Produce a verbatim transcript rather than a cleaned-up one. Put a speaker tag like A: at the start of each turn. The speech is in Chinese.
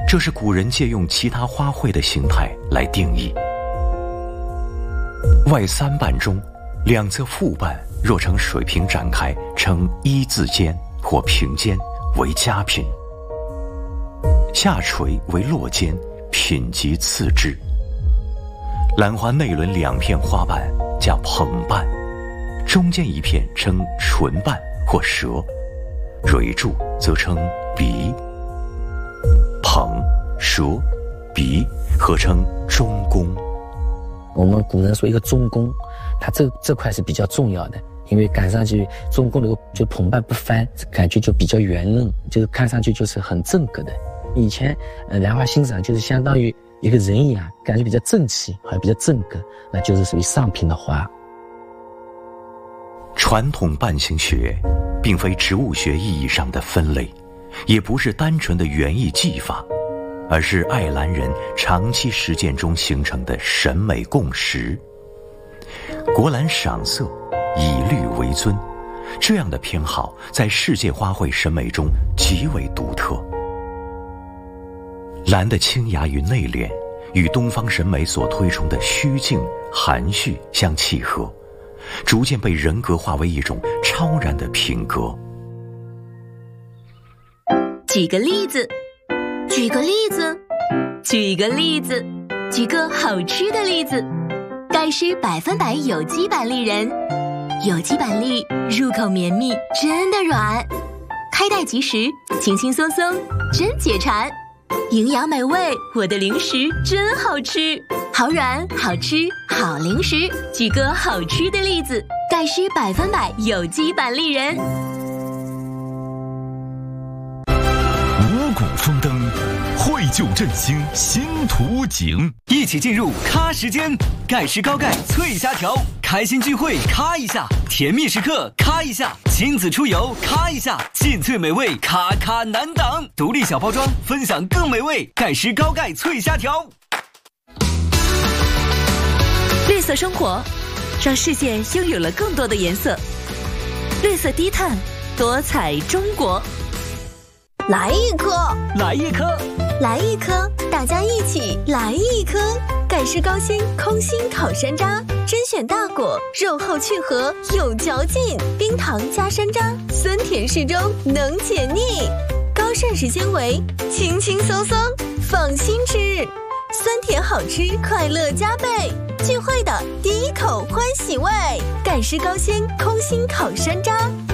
A: 这是古人借用其他花卉的形态来定义。外三瓣中，两侧复瓣若呈水平展开，呈一字尖或平尖，为佳品；下垂为落尖，品级次之。兰花内轮两片花瓣叫捧瓣，中间一片称唇瓣或舌，蕊柱则称鼻。捧、舌、鼻合称中宫。
B: 我们古人说一个中宫，它这这块是比较重要的，因为赶上去中宫那个就捧瓣不翻，感觉就比较圆润，就是看上去就是很正格的。以前呃兰花欣赏就是相当于一个人一样，感觉比较正气，好像比较正格，那就是属于上品的花。
A: 传统瓣形学并非植物学意义上的分类，也不是单纯的园艺技法，而是爱兰人长期实践中形成的审美共识。国兰赏色以绿为尊，这样的偏好在世界花卉审美中极为独特。兰的清雅与内敛，与东方审美所推崇的虚静、含蓄相契合，逐渐被人格化为一种超然的品格。
C: 举个例子，举个例子，举个例子，举个好吃的例子。盖诗百分百有机板栗仁，有机板栗入口绵密，真的软，开袋即食，轻轻松松，真解馋。营养美味，我的零食真好吃，好软好吃好零食。举个好吃的例子，盖诗百分百有机板栗仁。
D: 五谷丰登，绘就振兴新图景。
E: 一起进入咖时间，盖诗高盖脆虾条，开心聚会咔一下，甜蜜时刻咔一下，亲子出游咔一下，劲脆美味咔咔难挡。独立小包装，分享更美味。盖诗高盖脆虾条。
C: 绿色生活，让世界拥有了更多的颜色。绿色低碳，多彩中国。
F: 来一颗，
E: 来一颗，
F: 来一颗，大家一起来一颗。盖诗高纤空心烤山楂，甄选大果，肉厚去核，有嚼劲，冰糖加山楂，酸甜适中，能解腻。高膳食纤维，轻轻松松，放心吃，酸甜好吃，快乐加倍。聚会的第一口欢喜味，盖诗高纤空心烤山楂。